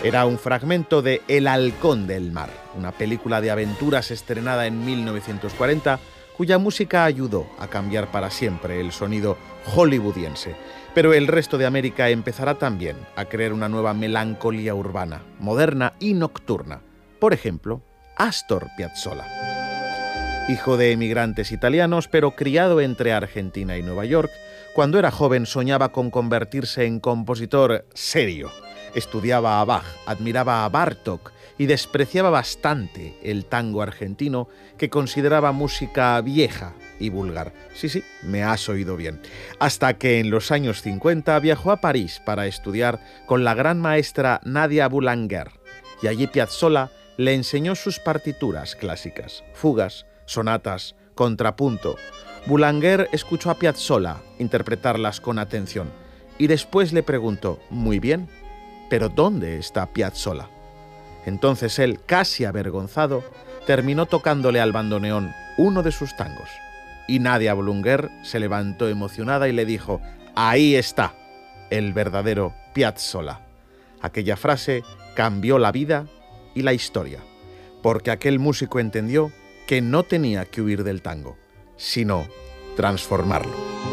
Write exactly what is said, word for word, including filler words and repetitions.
Era un fragmento de El halcón del mar, una película de aventuras estrenada en mil novecientos cuarenta, cuya música ayudó a cambiar para siempre el sonido hollywoodiense. Pero el resto de América empezará también a crear una nueva melancolía urbana, moderna y nocturna. Por ejemplo, Astor Piazzolla. Hijo de emigrantes italianos, pero criado entre Argentina y Nueva York, cuando era joven soñaba con convertirse en compositor serio. Estudiaba a Bach, admiraba a Bartók y despreciaba bastante el tango argentino, que consideraba música vieja y vulgar. Sí, sí, me has oído bien. Hasta que en los años cincuenta viajó a París para estudiar con la gran maestra Nadia Boulanger, y allí Piazzolla le enseñó sus partituras clásicas, fugas, sonatas, contrapunto. Boulanger escuchó a Piazzolla interpretarlas con atención y después le preguntó: muy bien, ¿pero dónde está Piazzolla? Entonces él, casi avergonzado, terminó tocándole al bandoneón uno de sus tangos. Y Nadia Boulanger se levantó emocionada y le dijo: ahí está, el verdadero Piazzolla. Aquella frase cambió la vida y la historia, porque aquel músico entendió que no tenía que huir del tango, sino transformarlo.